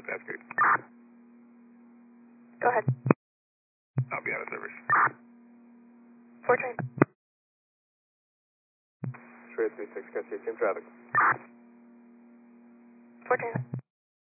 That's good. Go ahead. I'll be out of service. 4 train. Trade 36, can see team traffic. 4 train.